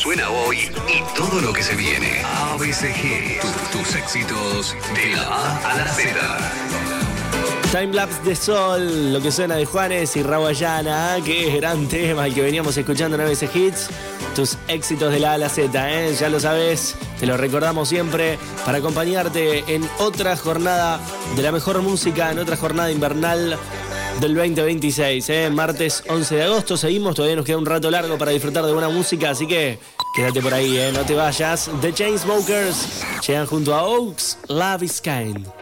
suena hoy y todo lo que se viene. ABCG, tus éxitos de la A a la Z. Timelapse de Sol, lo que suena de Juanes y Rawayana, qué gran tema el que veníamos escuchando en ABC Hits. Tus éxitos de la A a la Z, ya lo sabes, te lo recordamos siempre para acompañarte en otra jornada de la mejor música, en otra jornada invernal del 2026, martes 11 de agosto. Seguimos, todavía nos queda un rato largo para disfrutar de buena música, así que quédate por ahí, no te vayas. The Chainsmokers llegan junto a Oaks, Love is Kind.